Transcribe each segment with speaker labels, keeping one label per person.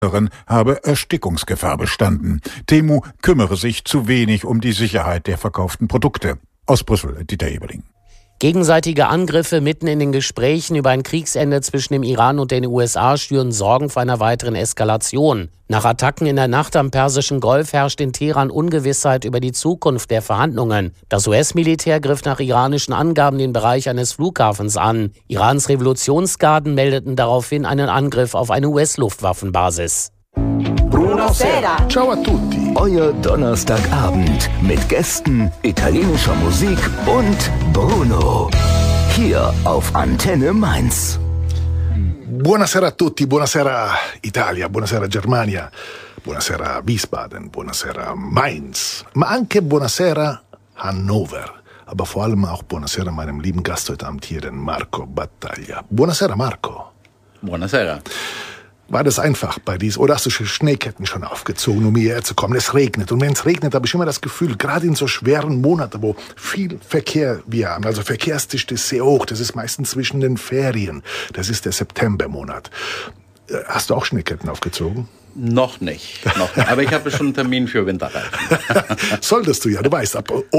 Speaker 1: habe Erstickungsgefahr bestanden. Temu kümmere sich zu wenig um die Sicherheit der verkauften Produkte. Aus Brüssel, Dieter Eberling.
Speaker 2: Gegenseitige Angriffe mitten in den Gesprächen über ein Kriegsende zwischen dem Iran und den USA schüren Sorgen vor einer weiteren Eskalation. Nach Attacken in der Nacht am Persischen Golf herrscht in Teheran Ungewissheit über die Zukunft der Verhandlungen. Das US-Militär griff nach iranischen Angaben den Bereich eines Flughafens an. Irans Revolutionsgarden meldeten daraufhin einen Angriff auf eine US-Luftwaffenbasis.
Speaker 3: Buonasera.
Speaker 4: Ciao a tutti.
Speaker 3: Euer Donnerstagabend mit Gästen, italienischer Musik und Bruno. Hier auf Antenne Mainz.
Speaker 4: Buonasera a tutti, buonasera Italia, buonasera Germania, buonasera Wiesbaden, buonasera Mainz, ma anche buonasera Hannover. Aber vor allem auch buonasera meinem lieben Gast heute Abend hier, den Marco Battaglia. Buonasera Marco.
Speaker 5: Buonasera.
Speaker 4: War das einfach bei dies? Oder hast du Schneeketten schon aufgezogen, um hierher zu kommen? Es regnet. Und wenn es regnet, habe ich immer das Gefühl, gerade in so schweren Monaten, wo viel Verkehr wir haben, also Verkehrsdichte ist sehr hoch, das ist meistens zwischen den Ferien. Das ist der Septembermonat. Hast du auch Schneeketten aufgezogen?
Speaker 5: Noch nicht. Aber ich habe schon einen Termin für Winterreifen.
Speaker 4: Solltest du ja, du weißt,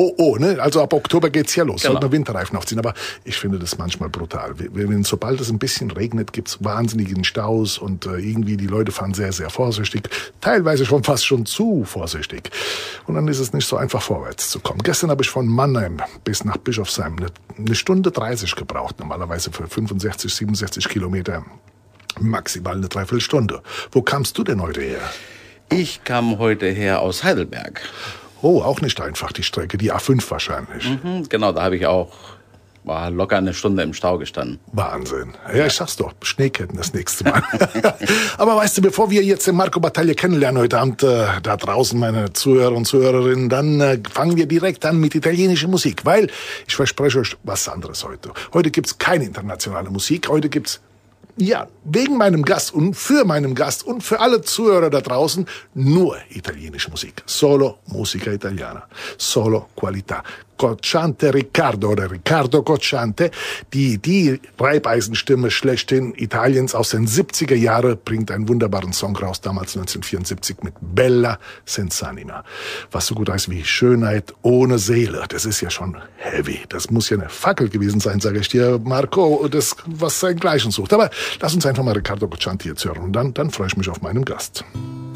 Speaker 4: ne? Also ab Oktober geht's ja los. Genau. Sollte man Winterreifen aufziehen. Aber ich finde das manchmal brutal. Sobald es ein bisschen regnet, gibt's wahnsinnigen Staus und irgendwie die Leute fahren sehr, sehr vorsichtig. Teilweise schon fast schon zu vorsichtig. Und dann ist es nicht so einfach vorwärts zu kommen. Gestern habe ich von Mannheim bis nach Bischofsheim eine Stunde 30 gebraucht. Normalerweise für 65, 67 Kilometer. Maximal eine Dreiviertelstunde. Wo kamst du denn heute her?
Speaker 5: Ich kam heute her aus Heidelberg.
Speaker 4: Oh, auch nicht einfach die Strecke, die A5 wahrscheinlich.
Speaker 5: Genau, da habe ich auch locker eine Stunde im Stau gestanden.
Speaker 4: Wahnsinn. Ja, ich sag's doch, Schneeketten das nächste Mal. Aber weißt du, bevor wir jetzt den Marco Battaglia kennenlernen heute Abend, da draußen meine Zuhörer und Zuhörerinnen, dann fangen wir direkt an mit italienischer Musik, weil ich verspreche euch was anderes heute. Heute gibt's keine internationale Musik, heute gibt's wegen meinem Gast und für meinen Gast und für alle Zuhörer da draußen nur italienische Musik. Solo musica italiana. Solo qualità. Cocciante Riccardo oder Riccardo Cocciante, die Reibeisenstimme schlechthin Italiens aus den 70er Jahren, bringt einen wunderbaren Song raus, damals 1974 mit Bella Senz'anima. Was so gut heißt wie Schönheit ohne Seele. Das ist ja schon heavy. Das muss ja eine Fackel gewesen sein, sage ich dir, Marco, das, was seinesgleichen sucht. Aber lass uns einfach mal Riccardo Cocciante jetzt hören und dann freue ich mich auf meinen Gast.